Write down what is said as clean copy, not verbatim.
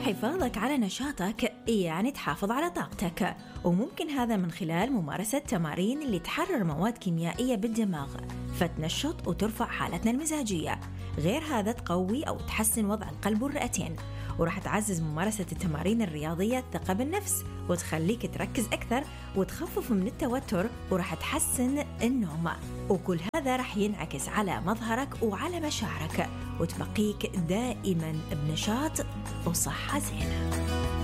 حفاظك على نشاطك يعني تحافظ على طاقتك، وممكن هذا من خلال ممارسة تمارين اللي تحرر مواد كيميائية بالدماغ فتنشط وترفع حالتنا المزاجية. غير هذا تقوي أو تحسن وضع القلب والرئتين، وراح تعزز ممارسة التمارين الرياضية الثقة بالنفس وتخليك تركز أكثر وتخفف من التوتر، وراح تحسن النوم. وكل هذا راح ينعكس على مظهرك وعلى مشاعرك وتبقيك دائما بنشاط وصحة زينة.